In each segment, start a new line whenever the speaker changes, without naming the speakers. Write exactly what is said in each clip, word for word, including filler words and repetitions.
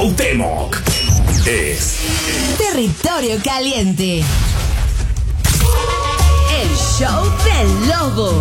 Cuauhtémoc. Es
Territorio Caliente. El show del Lobo.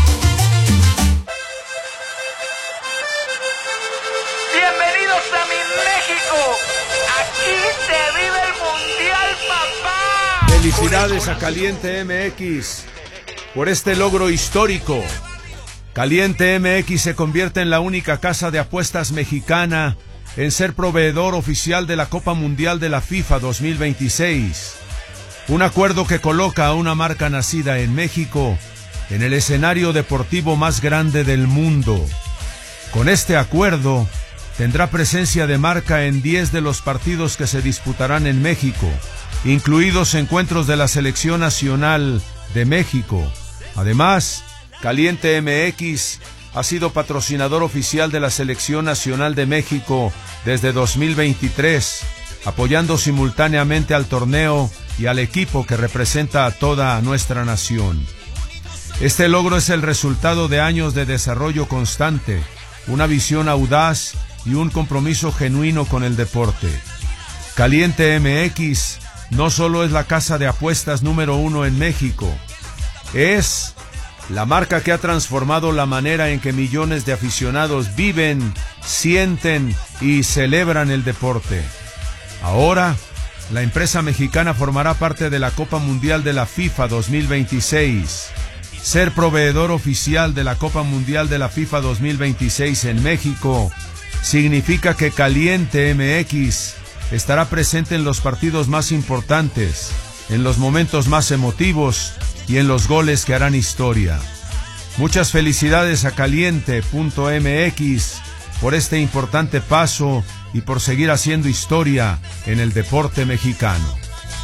Bienvenidos a mi México. Aquí se vive el mundial, papá.
Felicidades a Caliente M X por este logro histórico. Caliente M X se convierte en la única casa de apuestas mexicana en ser proveedor oficial de la Copa Mundial de la FIFA dos mil veintiséis. Un acuerdo que coloca a una marca nacida en México en el escenario deportivo más grande del mundo. Con este acuerdo, tendrá presencia de marca en diez de los partidos que se disputarán en México, incluidos encuentros de la Selección Nacional de México. Además, Caliente M X ha sido patrocinador oficial de la Selección Nacional de México desde dos mil veintitrés, apoyando simultáneamente al torneo y al equipo que representa a toda nuestra nación. Este logro es el resultado de años de desarrollo constante, una visión audaz y un compromiso genuino con el deporte. Caliente M X no solo es la casa de apuestas número uno en México, es la marca que ha transformado la manera en que millones de aficionados viven, sienten y celebran el deporte. Ahora, la empresa mexicana formará parte de la Copa Mundial de la FIFA dos mil veintiséis. Ser proveedor oficial de la Copa Mundial de la FIFA dos mil veintiséis en México significa que Caliente M X estará presente en los partidos más importantes, en los momentos más emotivos y en los goles que harán historia. Muchas felicidades a Caliente punto M X por este importante paso y por seguir haciendo historia en el deporte mexicano.